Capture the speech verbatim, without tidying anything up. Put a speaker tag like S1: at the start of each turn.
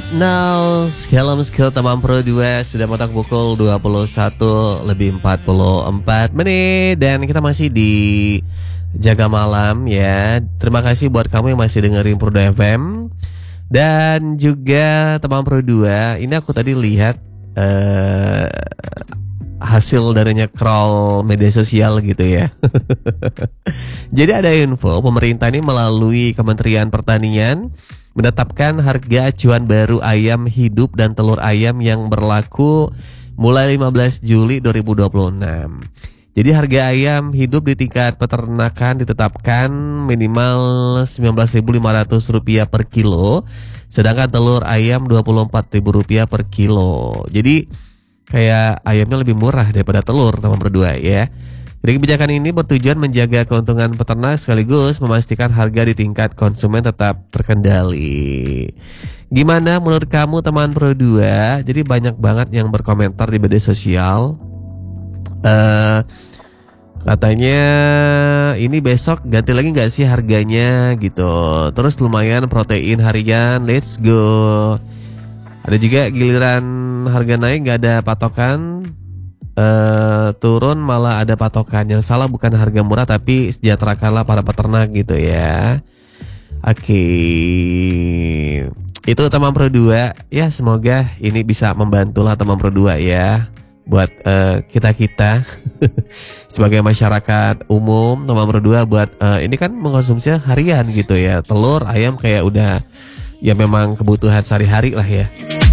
S1: now, Helm Skill Teman Pro dua sudah mentok pukul dua puluh satu lebih empat puluh empat menit. Dan kita masih di Jaga Malam ya. Terima kasih buat kamu yang masih dengerin Pro dua F M. Dan juga Teman Pro dua, ini aku tadi lihat uh, hasil darinya crawl media sosial gitu ya. Jadi ada info pemerintah ini melalui Kementerian Pertanian menetapkan harga acuan baru ayam hidup dan telur ayam yang berlaku mulai lima belas Juli dua ribu dua puluh enam. Jadi harga ayam hidup di tingkat peternakan ditetapkan minimal sembilan belas ribu lima ratus rupiah per kilo, sedangkan telur ayam dua puluh empat ribu rupiah per kilo. Jadi kayak ayamnya lebih murah daripada telur, teman berdua ya. Jadi kebijakan ini bertujuan menjaga keuntungan peternak sekaligus memastikan harga di tingkat konsumen tetap terkendali. Gimana menurut kamu teman Pro dua? Jadi banyak banget yang berkomentar di media sosial. Uh, katanya ini besok ganti lagi nggak sih harganya gitu. Terus lumayan protein harian, let's go. Ada juga giliran harga naik nggak ada patokan, uh, turun malah ada patokan. Yang salah bukan harga murah tapi sejahterakanlah para peternak gitu ya. Oke, okay. Itu teman Pro dua ya, semoga ini bisa membantulah teman Pro dua ya. Buat uh, kita-kita sebagai masyarakat umum, teman Pro dua buat uh, ini kan mengkonsumsi harian gitu ya. Telur, ayam kayak udah ya memang kebutuhan sehari-hari lah ya.